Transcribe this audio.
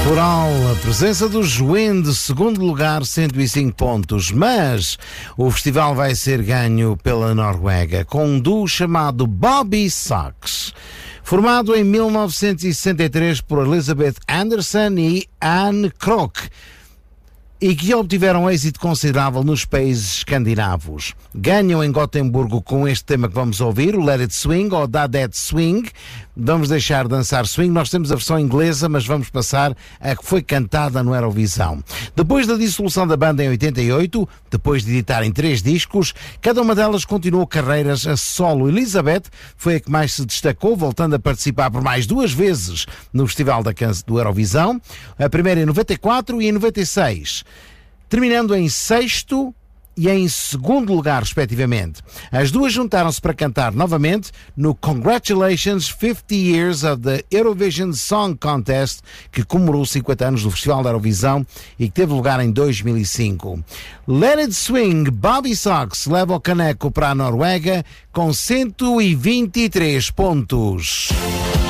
Coral, a presença do Wind, segundo lugar, 105 pontos. Mas o festival vai ser ganho pela Noruega, com um duo chamado Bobby Sox. Formado em 1963 por Elizabeth Anderson e Anne Krok, e que obtiveram êxito considerável nos países escandinavos. Ganham em Gotemburgo com este tema que vamos ouvir, o Let It Swing, ou Da Dead Swing. Vamos deixar dançar swing. Nós temos a versão inglesa, mas vamos passar a que foi cantada no Eurovisão. Depois da dissolução da banda em 88, depois de editarem 3 discos, cada uma delas continuou carreiras a solo. Elizabeth foi a que mais se destacou, voltando a participar por mais 2 vezes no Festival do Eurovisão, a primeira em 94 e em 96, terminando em 6º e em 2º lugar, respectivamente. As duas juntaram-se para cantar novamente no Congratulations 50 Years of the Eurovision Song Contest, que comemorou 50 anos do Festival da Eurovisão e que teve lugar em 2005. Let It Swing, Bobby Sox leva o caneco para a Noruega com 123 pontos.